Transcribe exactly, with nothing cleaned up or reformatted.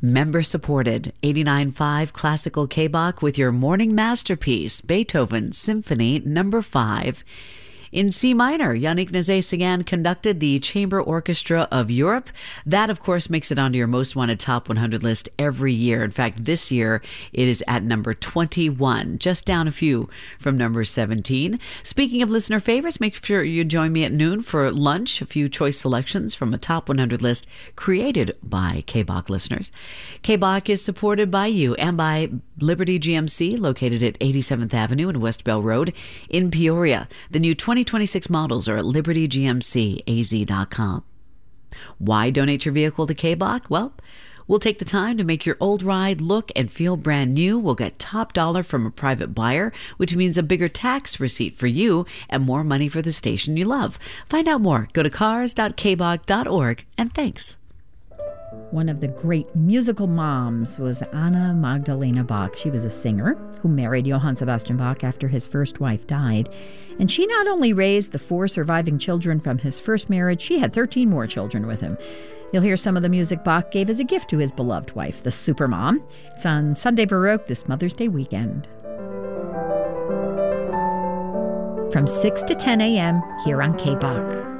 Member supported eighty-nine point five Classical K-Bach with your morning masterpiece, Beethoven Symphony Number five. In C minor, Yannick Nézet-Séguin conducted the Chamber Orchestra of Europe. That, of course, makes it onto your most wanted top one hundred list every year. In fact, this year it is at number twenty-one, just down a few from number seventeen. Speaking of listener favorites, make sure you join me at noon for lunch. A few choice selections from a top one hundred list created by K-Bach listeners. K-Bach is supported by you and by Liberty G M C, located at eighty-seventh Avenue and West Bell Road in Peoria. The new twenty twenty-six models are at liberty g m c a z dot com. Why donate your vehicle to K-Bach? Well, we'll take the time to make your old ride look and feel brand new. We'll get top dollar from a private buyer, which means a bigger tax receipt for you and more money for the station you love. Find out more. Go to cars dot k bach dot org, and thanks. One of the great musical moms was Anna Magdalena Bach. She was a singer who married Johann Sebastian Bach after his first wife died. And she not only raised the four surviving children from his first marriage, she had thirteen more children with him. You'll hear some of the music Bach gave as a gift to his beloved wife, the Supermom. It's on Sunday Baroque this Mother's Day weekend. From six to ten a.m. here on K-Bach.